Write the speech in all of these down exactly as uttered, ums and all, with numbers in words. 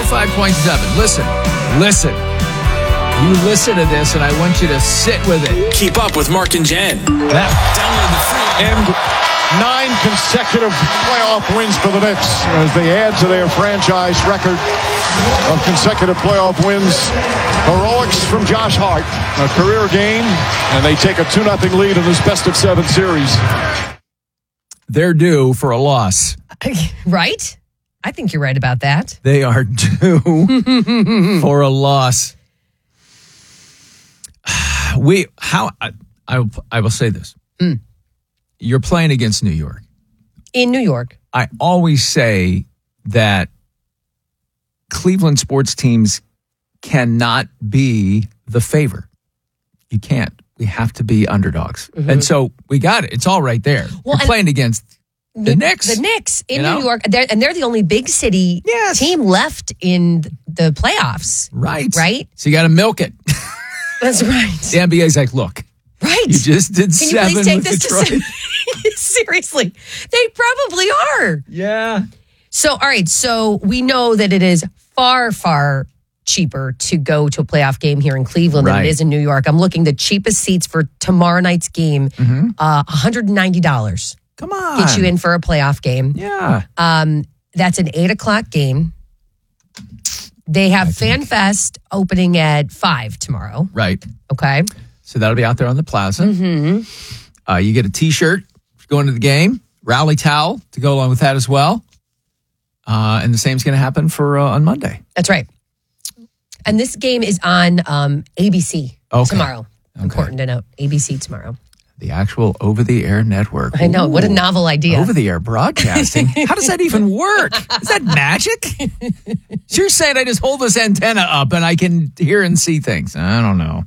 five point seven. Listen, listen. You listen to this, and I want you to sit with it. Keep up with Mark and Jen. That, Download the free. And nine consecutive playoff wins for the Knicks as they add to their franchise record of consecutive playoff wins. Heroics from Josh Hart, a career game, and they take a two nothing lead in this best of seven series. they're due for a loss. Right? I think you're right about that. They are due for a loss. We how I I, I will say this. Mm. You're playing against New York. In New York. I always say that Cleveland sports teams cannot be the favor. You can't. We have to be underdogs. Mm-hmm. And so we got it. It's all right there. Well, We're playing against the Knicks. The Knicks in you know? New York. They're, and they're the only big city yes. team left in the playoffs. Right. Right? So you got to milk it. That's right. The N B A's like, look. Right. You just did Can seven you please take with this Detroit. to se- Seriously. They probably are. Yeah. So, all right. So we know that it is far, far cheaper to go to a playoff game here in Cleveland right. than it is in New York. I'm looking the cheapest seats for tomorrow night's game, mm-hmm. uh, one hundred ninety dollars. Come on. Get you in for a playoff game. Yeah. Um, that's an eight o'clock game. They have Fan Fest opening at five tomorrow. Right. Okay. So that'll be out there on the plaza. Mm-hmm. Uh, you get a T-shirt going to the game, rally towel to go along with that as well. Uh, and the same is going to happen for uh, on Monday. That's right. And this game is on um, A B C okay. tomorrow. Okay. Important to note. A B C tomorrow. The actual over-the-air network. I know. Ooh. What a novel idea. Over-the-air broadcasting. How does that even work? Is that magic? So you're saying I just hold this antenna up and I can hear and see things? I don't know.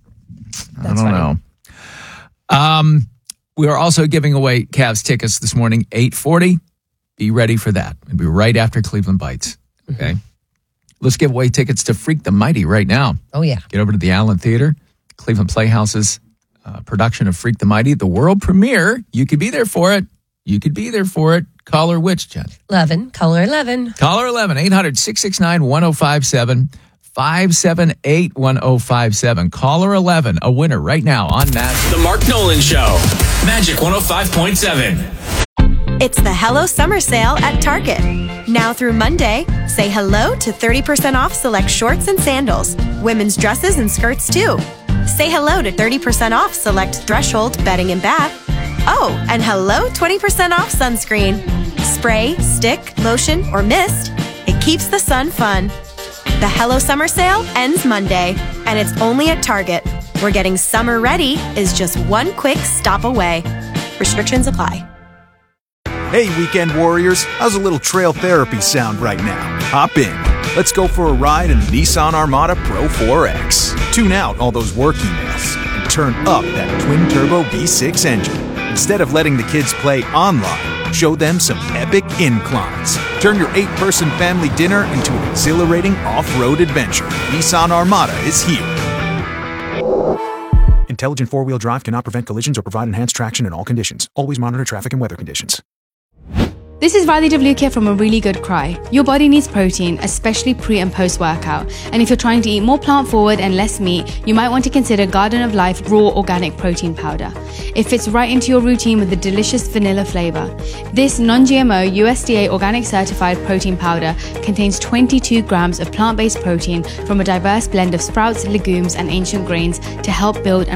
I That's don't funny. know. Um, we are also giving away Cavs tickets this morning, eight forty. Be ready for that. It'll be right after Cleveland Bites. Okay. Mm-hmm. Let's give away tickets to Freak the Mighty right now. Oh, yeah. Get over to the Allen Theater, Cleveland Playhouse's uh, production of Freak the Mighty, the world premiere. You could be there for it. You could be there for it. Caller which, Jen? eleven. Caller eleven. Caller eleven, eight hundred, six six nine, one oh five seven, five seven eight, one oh five seven. Caller eleven, a winner right now on Magic. The Mark Nolan Show. Magic one oh five point seven. It's the Hello Summer Sale at Target. Now through Monday, say hello to thirty percent off select shorts and sandals, women's dresses and skirts too. Say hello to thirty percent off select Threshold bedding and bath. Oh, and hello twenty percent off sunscreen. Spray, stick, lotion, or mist. It keeps the sun fun. The Hello Summer Sale ends Monday, and it's only at Target, where getting summer ready is just one quick stop away. Restrictions apply. Hey, weekend warriors, how's a little trail therapy sound right now? Hop in. Let's go for a ride in the Nissan Armada Pro four X. Tune out all those work emails and turn up that twin-turbo V six engine. Instead of letting the kids play online, show them some epic inclines. Turn your eight-person family dinner into an exhilarating off-road adventure. Nissan Armada is here. Intelligent four-wheel drive cannot prevent collisions or provide enhanced traction in all conditions. Always monitor traffic and weather conditions. This is Riley Devlukia from A Really Good Cry. Your body needs protein, especially pre and post workout. And if you're trying to eat more plant forward and less meat, you might want to consider Garden of Life Raw Organic Protein Powder. It fits right into your routine with a delicious vanilla flavor. This non-G M O U S D A organic certified protein powder contains twenty-two grams of plant-based protein from a diverse blend of sprouts, legumes, and ancient grains to help build and